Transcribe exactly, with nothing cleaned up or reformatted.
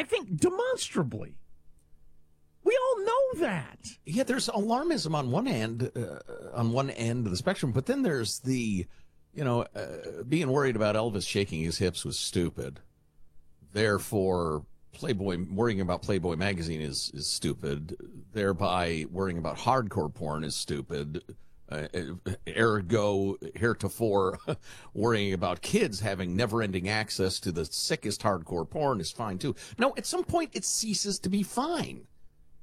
I think demonstrably. We all know that. Yeah, there's alarmism on one end, uh, on one end of the spectrum, but then there's the, you know, uh, being worried about Elvis shaking his hips was stupid. Therefore, Playboy worrying about Playboy magazine is is stupid. Thereby, worrying about hardcore porn is stupid. Uh, ergo, heretofore, worrying about kids having never-ending access to the sickest hardcore porn is fine too. No, at some point it ceases to be fine.